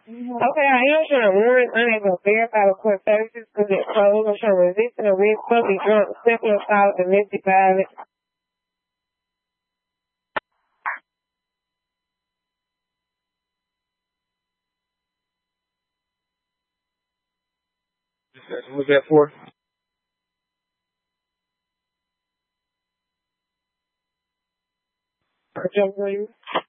Okay, I am trying to warn unable to verify the court services because it's closed. I'm trying to resist and arrest, public drunk, sexual assault, domestic violence. What's that for? Jump, please.